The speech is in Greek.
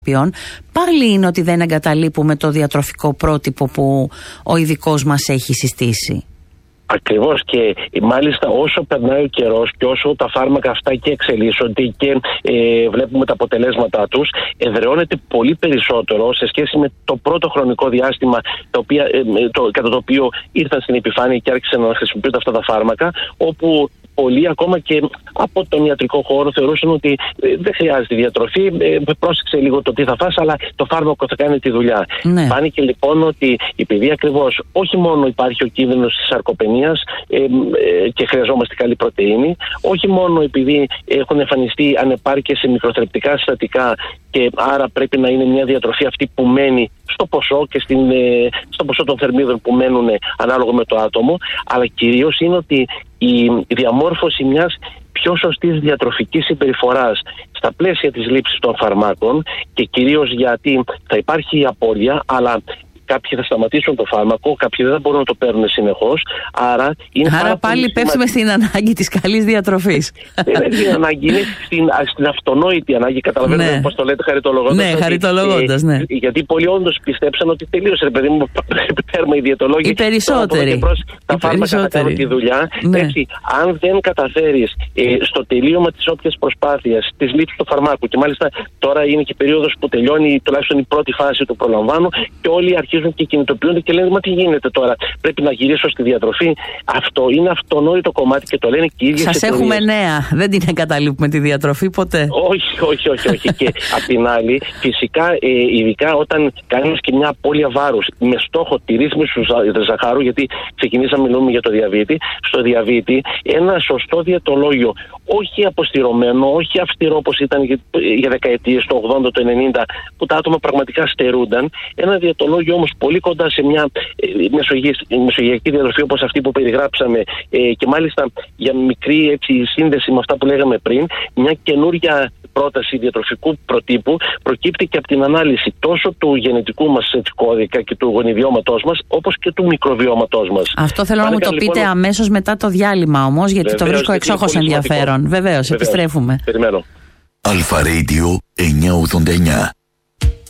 πάλι είναι ότι δεν εγκαταλείπουμε το διατροφικό πρότυπο που ο ειδικός μας έχει συστήσει. Ακριβώς, και μάλιστα όσο περνάει ο καιρός και όσο τα φάρμακα αυτά και εξελίσσονται και βλέπουμε τα αποτελέσματά τους, εδραιώνεται πολύ περισσότερο σε σχέση με το πρώτο χρονικό διάστημα κατά το οποίο ήρθαν στην επιφάνεια και άρχισαν να χρησιμοποιούνται αυτά τα φάρμακα, όπου πολλοί ακόμα και από τον ιατρικό χώρο θεωρούσαν ότι δεν χρειάζεται διατροφή, πρόσεξε λίγο το τι θα φας, αλλά το φάρμακο θα κάνει τη δουλειά. Ναι. Φάνηκε λοιπόν ότι επειδή ακριβώς όχι μόνο υπάρχει ο κίνδυνος της σαρκοπενίας και χρειαζόμαστε καλή πρωτεΐνη, όχι μόνο επειδή έχουν εμφανιστεί ανεπάρκειες σε μικροθρεπτικά συστατικά και άρα πρέπει να είναι μια διατροφή αυτή που μένει στο ποσό και στο ποσό των θερμίδων που μένουν ανάλογα με το άτομο, αλλά κυρίως είναι ότι η διαμόρφωση μιας πιο σωστής διατροφικής συμπεριφοράς στα πλαίσια της λήψης των φαρμάκων, και κυρίως γιατί θα υπάρχει η απώλεια, αλλά κάποιοι θα σταματήσουν το φάρμακο, κάποιοι δεν θα μπορούν να το παίρνουν συνεχώς. Άρα πάλι πέφτουμε στην ανάγκη της καλής διατροφής. Δεν είναι την ανάγκη, είναι στην αυτονόητη ανάγκη. Καταλαβαίνετε πώς το λέτε, χαριτολογώντας. Ναι, χαριτολογώντας, ναι. Γιατί πολλοί όντως πιστέψαν ότι τελείωσε, ρε παιδί μου, παίρνουμε οι διαιτολόγοι. Οι περισσότεροι. Τα φάρμακα θα κάνουν τη δουλειά. Ναι. Έτσι, αν δεν καταφέρεις στο τελείωμα της όποιας προσπάθειας της λήψης του φαρμάκου, και μάλιστα τώρα είναι και περίοδος που τελειώνει τουλάχιστον η πρώτη φάση του προλαμβάνου και όλοι αρχίζουν και κινητοποιούνται και λένε: μα τι γίνεται τώρα, πρέπει να γυρίσω στη διατροφή. Αυτό είναι αυτονόητο κομμάτι και το λένε και οι ίδιες εταιρείες. Σας έχουμε νέα. Δεν την εγκαταλείπουμε τη διατροφή ποτέ. Όχι. Και απ' την άλλη, φυσικά, ειδικά όταν κάνεις και μια απώλεια βάρους με στόχο τη ρύθμιση του ζαχάρου, γιατί ξεκινήσαμε να μιλούμε για το διαβήτη. Στο διαβήτη, ένα σωστό διαιτολόγιο, όχι αποστηρωμένο, όχι αυστηρό όπως ήταν για δεκαετίες, το 80, το 90, που τα άτομα πραγματικά στερούνταν. Ένα διαιτολόγιο όμως πολύ κοντά σε μια μεσογειακή διατροφή όπως αυτή που περιγράψαμε, και μάλιστα για μικρή σύνδεση με αυτά που λέγαμε πριν, μια καινούρια πρόταση διατροφικού προτύπου προκύπτει και από την ανάλυση τόσο του γενετικού μας κώδικα και του γονιδιώματός μας, όπως και του μικροβιώματός μας. Αυτό θέλω να μου το πείτε αμέσως μετά το διάλειμμα όμως, γιατί το βρίσκω εξόχως ενδιαφέρον. Βεβαίως, επιστρέφουμε. Περιμένω. Αλφα Radio 989.